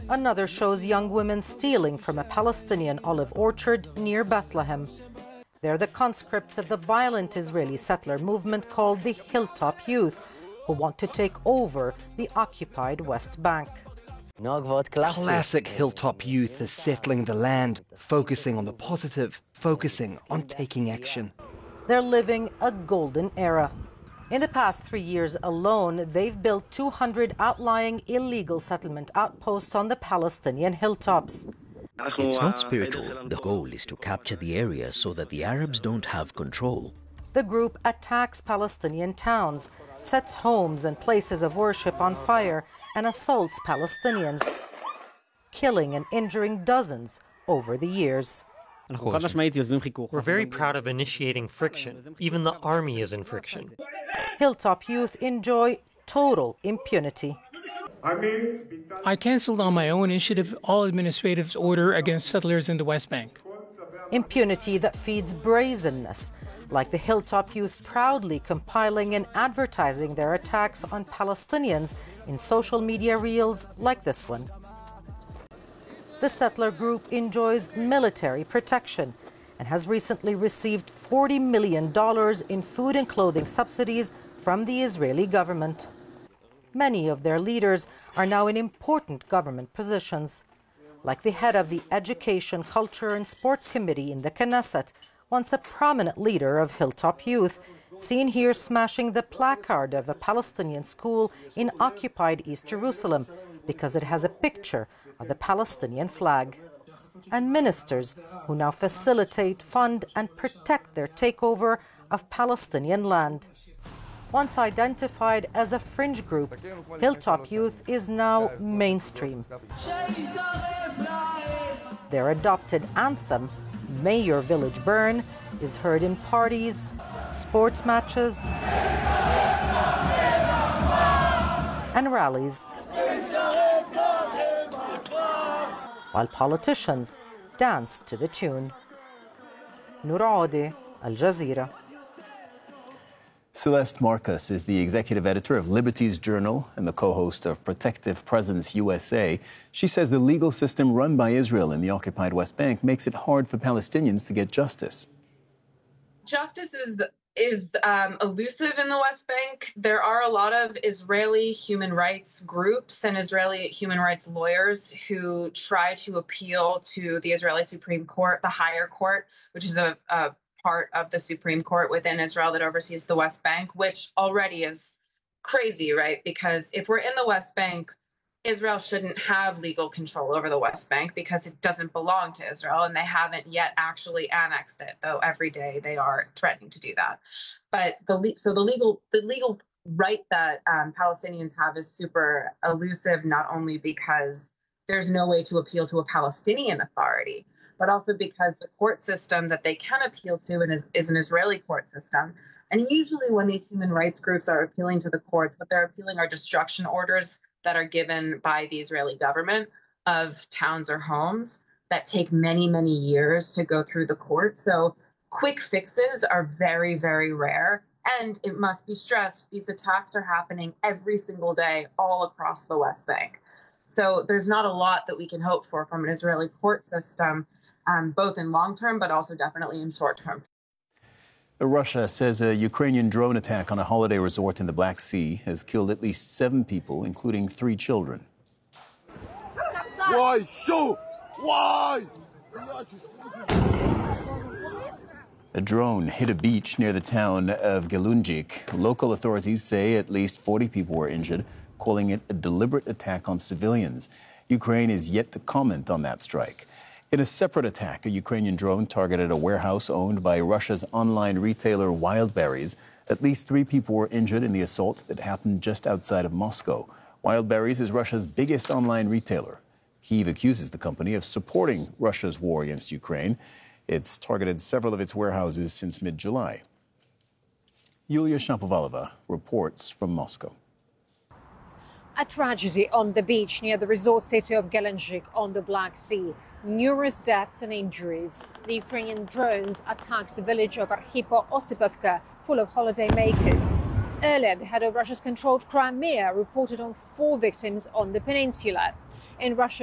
Another shows young women stealing from a Palestinian olive orchard near Bethlehem. They're the conscripts of the violent Israeli settler movement called the Hilltop Youth, who want to take over the occupied West Bank. Classic Hilltop Youth is settling the land, focusing on the positive, focusing on taking action. They're living a golden era. In the past 3 years alone, they've built 200 outlying illegal settlement outposts on the Palestinian hilltops. It's not spiritual. The goal is to capture the area so that the Arabs don't have control. The group attacks Palestinian towns, sets homes and places of worship on fire, and assaults Palestinians, killing and injuring dozens over the years. We're very proud of initiating friction. Even the army is in friction. Hilltop Youth enjoy total impunity. I canceled on my own initiative all administrative order against settlers in the West Bank. Impunity that feeds brazenness, like the Hilltop Youth proudly compiling and advertising their attacks on Palestinians in social media reels like this one. The settler group enjoys military protection and has recently received $40 million in food and clothing subsidies from the Israeli government. Many of their leaders are now in important government positions, like the head of the Education, Culture and Sports Committee in the Knesset, once a prominent leader of Hilltop Youth, seen here smashing the placard of a Palestinian school in occupied East Jerusalem because it has a picture of the Palestinian flag. And ministers who now facilitate, fund and protect their takeover of Palestinian land. Once identified as a fringe group, Hilltop Youth is now mainstream. Their adopted anthem, May Your Village Burn, is heard in parties, sports matches, and rallies, while politicians dance to the tune. Noor Audi, Al Jazeera. Celeste Marcus is the executive editor of Liberties Journal and the co-host of Protective Presence USA. She says the legal system run by Israel in the occupied West Bank makes it hard for Palestinians to get justice. Justice is elusive in the West Bank. There are a lot of Israeli human rights groups and Israeli human rights lawyers who try to appeal to the Israeli Supreme Court, the higher court, which is a part of the Supreme Court within Israel that oversees the West Bank, which already is crazy, right? Because if we're in the West Bank, Israel shouldn't have legal control over the West Bank because it doesn't belong to Israel, and they haven't yet actually annexed it, though every day they are threatening to do that. But the legal right that Palestinians have is super elusive, not only because there's no way to appeal to a Palestinian authority, but also because the court system that they can appeal to is an Israeli court system. And usually when these human rights groups are appealing to the courts, what they're appealing are destruction orders that are given by the Israeli government of towns or homes that take many, many years to go through the court. So quick fixes are very, very rare. And it must be stressed, these attacks are happening every single day all across the West Bank. So there's not a lot that we can hope for from an Israeli court system, both in long term, but also definitely in short term. Russia says a Ukrainian drone attack on a holiday resort in the Black Sea has killed at least 7 people, including 3 children. Why? So? Why? A drone hit a beach near the town of Gelunjik. Local authorities say at least 40 people were injured, calling it a deliberate attack on civilians. Ukraine is yet to comment on that strike. In a separate attack, a Ukrainian drone targeted a warehouse owned by Russia's online retailer Wildberries. At least 3 people were injured in the assault that happened just outside of Moscow. Wildberries is Russia's biggest online retailer. Kyiv accuses the company of supporting Russia's war against Ukraine. It's targeted several of its warehouses since mid-July. Yulia Shapovalova reports from Moscow. A tragedy on the beach near the resort city of Gelunjik on the Black Sea. Numerous deaths and injuries. The Ukrainian drones attacked the village of Arhipo-Osipovka, full of holidaymakers. Earlier, the head of Russia's controlled Crimea reported on 4 victims on the peninsula. In Russia,